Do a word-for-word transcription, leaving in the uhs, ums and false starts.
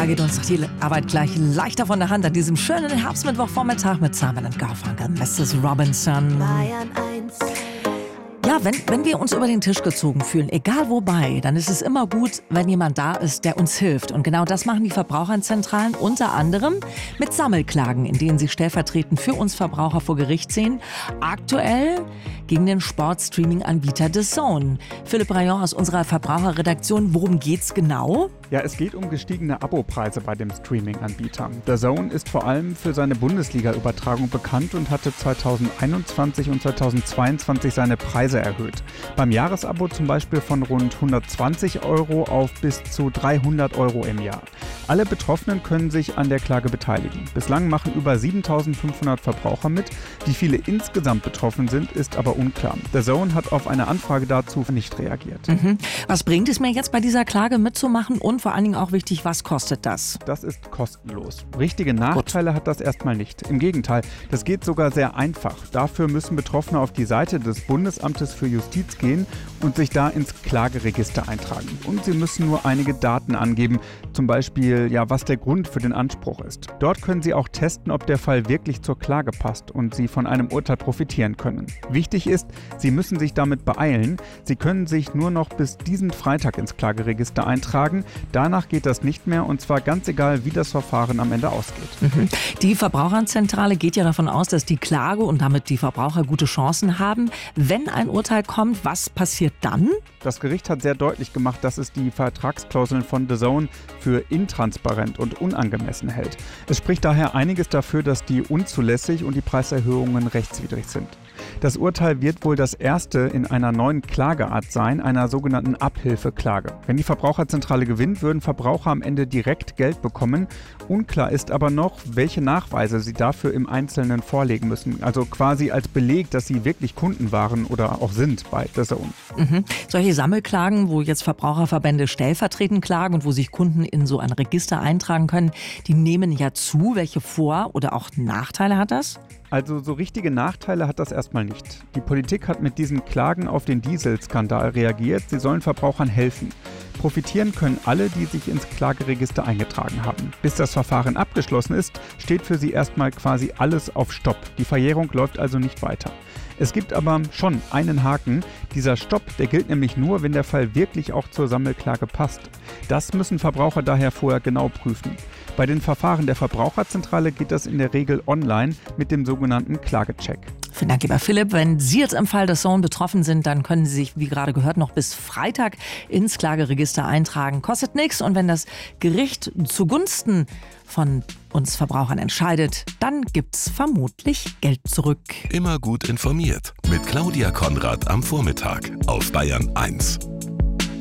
Da geht uns doch die Arbeit gleich leichter von der Hand an diesem schönen Herbstmittwochvormittag mit Simon und Garfunkel, Misses Robinson. Bayern eins. Ja, wenn, wenn wir uns über den Tisch gezogen fühlen, egal wobei, dann ist es immer gut, wenn jemand da ist, der uns hilft. Und genau das machen die Verbraucherzentralen unter anderem mit Sammelklagen, in denen sie stellvertretend für uns Verbraucher vor Gericht ziehen. Aktuell gegen den Sportstreaming-Anbieter D A Z N. Philipp Rayon aus unserer Verbraucherredaktion, worum geht's genau? Ja, es geht um gestiegene Abopreise bei dem Streaming-Anbieter. D A Z N ist vor allem für seine Bundesliga-Übertragung bekannt und hatte zweitausendeinundzwanzig und zweitausendzweiundzwanzig seine Preise erhöht. Beim Jahresabo zum Beispiel von rund hundertzwanzig Euro auf bis zu dreihundert Euro im Jahr. Alle Betroffenen können sich an der Klage beteiligen. Bislang machen über siebentausendfünfhundert Verbraucher mit. Wie viele insgesamt betroffen sind, ist aber unklar. D A Z N hat auf eine Anfrage dazu nicht reagiert. Mhm. Was bringt es mir jetzt bei dieser Klage mitzumachen und vor allen Dingen auch wichtig, was kostet das? Das ist kostenlos. Richtige Nachteile Gut. hat das erstmal nicht. Im Gegenteil, das geht sogar sehr einfach. Dafür müssen Betroffene auf die Seite des Bundesamtes für Justiz gehen und sich da ins Klageregister eintragen. Und sie müssen nur einige Daten angeben, zum Beispiel, ja, was der Grund für den Anspruch ist. Dort können sie auch testen, ob der Fall wirklich zur Klage passt und sie von einem Urteil profitieren können. Wichtig ist, sie müssen sich damit beeilen. Sie können sich nur noch bis diesen Freitag ins Klageregister eintragen. Danach geht das nicht mehr, und zwar ganz egal, wie das Verfahren am Ende ausgeht. Mhm. Die Verbraucherzentrale geht ja davon aus, dass die Klage und damit die Verbraucher gute Chancen haben. Wenn ein Urteil kommt, was passiert dann? Das Gericht hat sehr deutlich gemacht, dass es die Vertragsklauseln von D A Z N für intransparent und unangemessen hält. Es spricht daher einiges dafür, dass die unzulässig und die Preiserhöhungen rechtswidrig sind. Das Urteil wird wohl das erste in einer neuen Klageart sein, einer sogenannten Abhilfeklage. Wenn die Verbraucherzentrale gewinnt, würden Verbraucher am Ende direkt Geld bekommen. Unklar ist aber noch, welche Nachweise sie dafür im Einzelnen vorlegen müssen. Also quasi als Beleg, dass sie wirklich Kunden waren oder auch sind bei D A Z N. Mhm. Solche Sammelklagen, wo jetzt Verbraucherverbände stellvertretend klagen und wo sich Kunden in so ein Register eintragen können, die nehmen ja zu. Welche Vor- oder auch Nachteile hat das? Also so richtige Nachteile hat das erstmal nicht. Die Politik hat mit diesen Klagen auf den Dieselskandal reagiert. Sie sollen Verbrauchern helfen. Profitieren können alle, die sich ins Klageregister eingetragen haben. Bis das Verfahren abgeschlossen ist, steht für sie erstmal quasi alles auf Stopp. Die Verjährung läuft also nicht weiter. Es gibt aber schon einen Haken. Dieser Stopp, der gilt nämlich nur, wenn der Fall wirklich auch zur Sammelklage passt. Das müssen Verbraucher daher vorher genau prüfen. Bei den Verfahren der Verbraucherzentrale geht das in der Regel online mit dem sogenannten Klagecheck. Vielen Dank, lieber Philipp. Wenn Sie jetzt im Fall D A Z N betroffen sind, dann können Sie sich, wie gerade gehört, noch bis Freitag ins Klageregister eintragen. Kostet nichts. Und wenn das Gericht zugunsten von uns Verbrauchern entscheidet, dann gibt's vermutlich Geld zurück. Immer gut informiert mit Claudia Konrad am Vormittag auf Bayern eins.